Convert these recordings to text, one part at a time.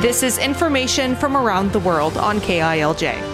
This is information from around the world on KILJ.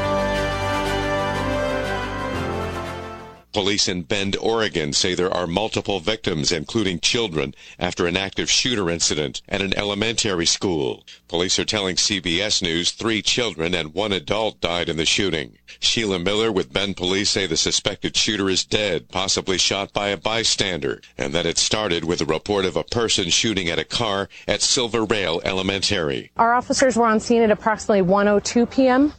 Police in Bend, Oregon say there are multiple victims, including children, after an active shooter incident at an elementary school. Police are telling CBS News 3 children and 1 adult died in the shooting. Sheila Miller with Bend Police say the suspected shooter is dead, possibly shot by a bystander, and that it started with a report of a person shooting at a car at Silver Rail Elementary. Our officers were on scene at approximately 1:02 p.m.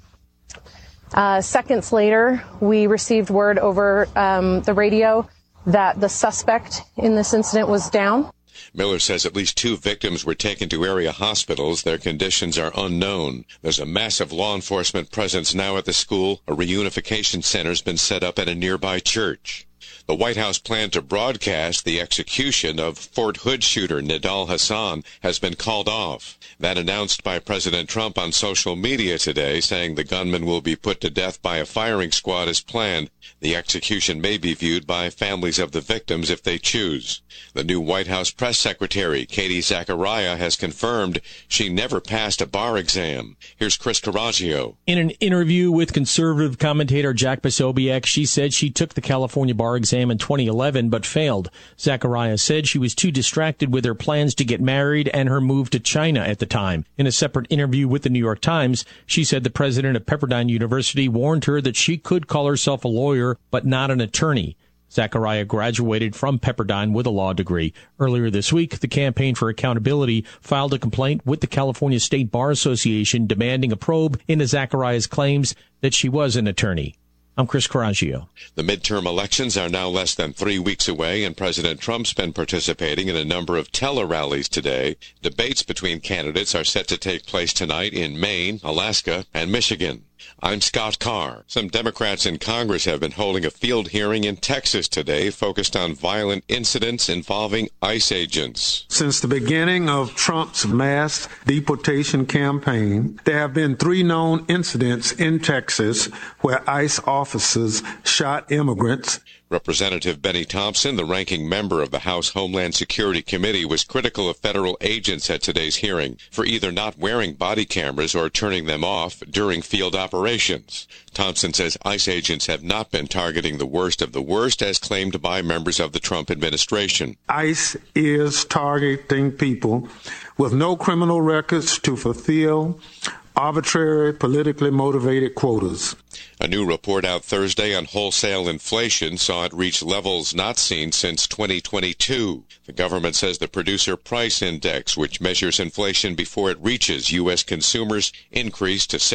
Seconds later, we received word over the radio that the suspect in this incident was down. Miller says at least 2 victims were taken to area hospitals. Their conditions are unknown. There's a massive law enforcement presence now at the school. A reunification center's been set up at a nearby church. The White House plan to broadcast the execution of Fort Hood shooter Nidal Hasan has been called off. That announced by President Trump on social media today, saying the gunman will be put to death by a firing squad as planned. The execution may be viewed by families of the victims if they choose. The new White House press secretary, Katie Zachariah, has confirmed she never passed a bar exam. Here's Chris Caraggio. In an interview with conservative commentator Jack Posobiec, she said she took the California bar exam in 2011 but failed. Zachariah said she was too distracted with her plans to get married and her move to China at the time. In a separate interview with the New York Times, she said the president of Pepperdine University warned her that she could call herself a lawyer but not an attorney. Zachariah graduated from Pepperdine with a law degree. Earlier this week, the Campaign for Accountability filed a complaint with the California State Bar Association demanding a probe into Zachariah's claims that she was an attorney. I'm Chris Caraggio. The midterm elections are now less than 3 weeks away, and President Trump's been participating in a number of tele-rallies today. Debates between candidates are set to take place tonight in Maine, Alaska, and Michigan. I'm Scott Carr. Some Democrats in Congress have been holding a field hearing in Texas today focused on violent incidents involving ICE agents. Since the beginning of Trump's mass deportation campaign, there have been 3 known incidents in Texas where ICE officers shot immigrants. Representative Benny Thompson, the ranking member of the House Homeland Security Committee, was critical of federal agents at today's hearing for either not wearing body cameras or turning them off during field operations. Thompson says ICE agents have not been targeting the worst of the worst, as claimed by members of the Trump administration. ICE is targeting people with no criminal records to fulfill arbitrary, politically motivated quotas. A new report out Thursday on wholesale inflation saw it reach levels not seen since 2022. The government says the Producer Price Index, which measures inflation before it reaches U.S. consumers, increased to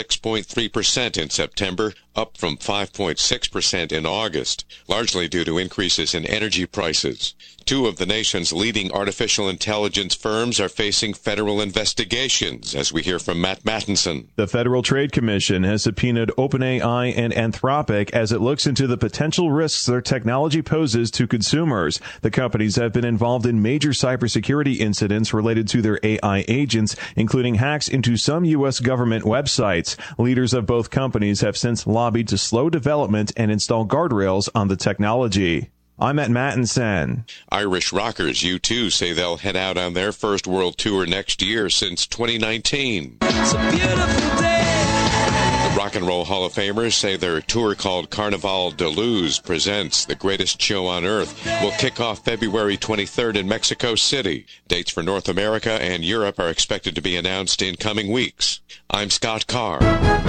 6.3% in September, up from 5.6% in August, largely due to increases in energy prices. 2 of the nation's leading artificial intelligence firms are facing federal investigations, as we hear from Matt Mattinson. The Federal Trade Commission has subpoenaed OpenAI and Anthropic as it looks into the potential risks their technology poses to consumers. The companies have been involved in major cybersecurity incidents related to their AI agents, including hacks into some U.S. government websites. Leaders of both companies have since lobbied to slow development and install guardrails on the technology. I'm Matt Mattinson. Irish rockers U2 say they'll head out on their first world tour next year since 2019. It's a beautiful day. The Rock and Roll Hall of Famers say their tour called Carnaval de Luz Presents, the greatest show on earth, will kick off February 23rd in Mexico City. Dates for North America and Europe are expected to be announced in coming weeks. I'm Scott Carr.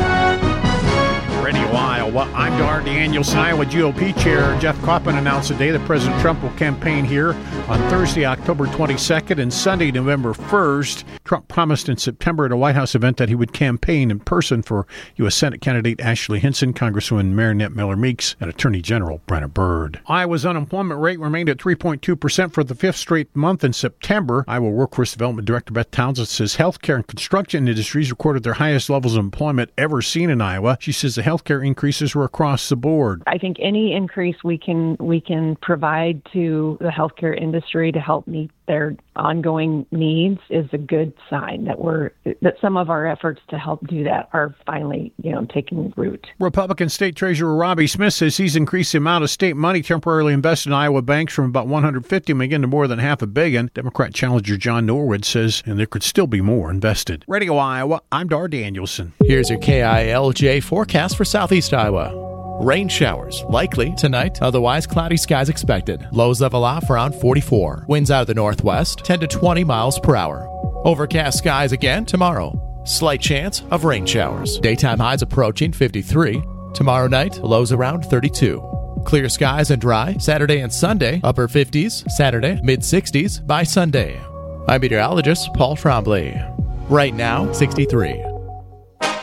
Radio Iowa. I'm Dar Danielson. Iowa GOP Chair Jeff Coppin announced today that President Trump will campaign here on Thursday, October 22nd and Sunday, November 1st. Trump promised in September at a White House event that he would campaign in person for U.S. Senate candidate Ashley Hinson, Congresswoman Marinette Miller-Meeks, and Attorney General Brenna Byrd. Iowa's unemployment rate remained at 3.2% for the 5th straight month in September. Iowa Workforce Development Director Beth Townsend says healthcare and construction industries recorded their highest levels of employment ever seen in Iowa. She says the healthcare increases were across the board. I think any increase we can provide to the healthcare industry to help meet their ongoing needs is a good sign that some of our efforts to help do that are finally, taking root. Republican State Treasurer Robbie Smith says he's increased the amount of state money temporarily invested in Iowa banks from about $150 million to more than $500 million. Democrat challenger John Norwood says, and there could still be more invested. Radio Iowa, I'm Dar Danielson. Here's your KILJ forecast for southeast Iowa. Rain showers likely tonight, otherwise cloudy skies expected. Lows level off around 44. Winds out of the northwest, 10 to 20 miles per hour. Overcast skies again tomorrow. Slight chance of rain showers. Daytime highs approaching 53. Tomorrow night, lows around 32. Clear skies and dry Saturday and Sunday, upper 50s. Saturday, mid 60s by Sunday. I'm meteorologist Paul Trombley. Right now, 63.